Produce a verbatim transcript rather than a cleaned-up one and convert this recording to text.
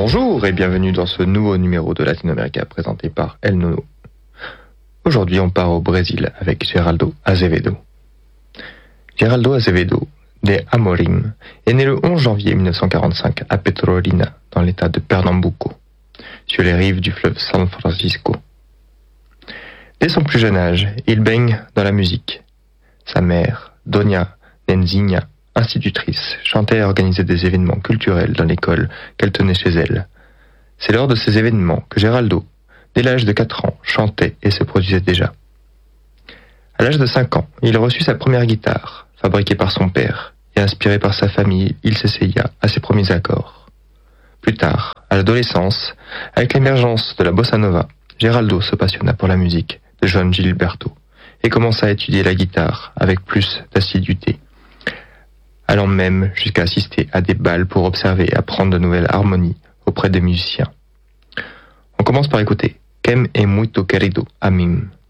Bonjour et bienvenue dans ce nouveau numéro de Latinoamérica présenté par El Nono. Aujourd'hui, on part au Brésil avec Geraldo Azevedo. Geraldo Azevedo, né Amorim, est né le onze janvier mille neuf cent quarante-cinq à Petrolina, dans l'état de Pernambuco, sur les rives du fleuve San Francisco. Dès son plus jeune âge, il baigne dans la musique. Sa mère, Donia Nenzinha, institutrice, chantait et organisait des événements culturels dans l'école qu'elle tenait chez elle. C'est lors de ces événements que Geraldo, dès l'âge de quatre ans, chantait et se produisait déjà. À l'âge de cinq ans, il reçut sa première guitare, fabriquée par son père, et inspiré par sa famille, il s'essaya à ses premiers accords. Plus tard, à l'adolescence, avec l'émergence de la bossa nova, Geraldo se passionna pour la musique de João Gilberto et commença à étudier la guitare avec plus d'assiduité, allant même jusqu'à assister à des bals pour observer et apprendre de nouvelles harmonies auprès des musiciens. On commence par écouter Quem é muito querido a mim.